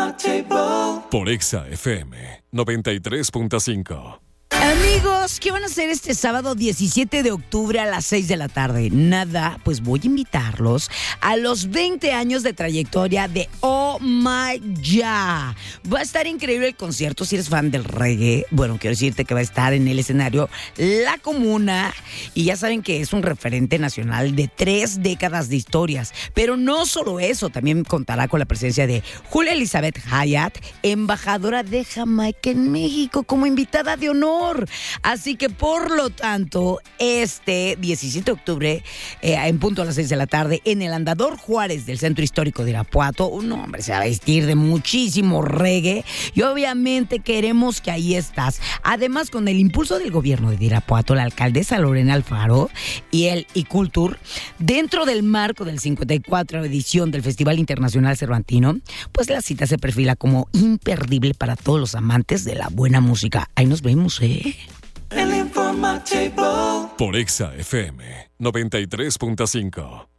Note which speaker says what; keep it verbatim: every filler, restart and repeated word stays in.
Speaker 1: Por Exa F M noventa y tres punto cinco.
Speaker 2: Amigos, ¿qué van a hacer este sábado diecisiete de octubre a las seis de la tarde? Nada, pues voy a invitarlos a los veinte años de trayectoria de Oh My Ya. Va a estar increíble el concierto si eres fan del reggae. Bueno, quiero decirte que va a estar en el escenario La Comuna y ya saben que es un referente nacional de tres décadas de historias. Pero no solo eso, también contará con la presencia de Julia Elizabeth Hayat, embajadora de Jamaica en México, como invitada de honor. Así que, por lo tanto, este diecisiete de octubre, eh, en punto a las seis de la tarde, en el Andador Juárez del Centro Histórico de Irapuato, un hombre se va a vestir de muchísimo reggae y obviamente queremos que ahí estás. Además, con el impulso del gobierno de Irapuato, la alcaldesa Lorena Alfaro y el Icultur, dentro del marco del cincuenta y cuatro edición del Festival Internacional Cervantino, pues la cita se perfila como imperdible para todos los amantes de la buena música. Ahí nos vemos, ¿eh?
Speaker 1: Por Exa F M noventa y tres punto cinco.